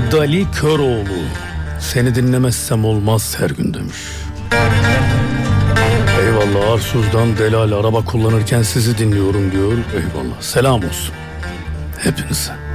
Mehmet Ali Köroğlu. Seni dinlemezsem olmaz her gün demiş. Eyvallah, Arsuz'dan Delal, araba kullanırken sizi dinliyorum diyor. Eyvallah, selam olsun hepinize.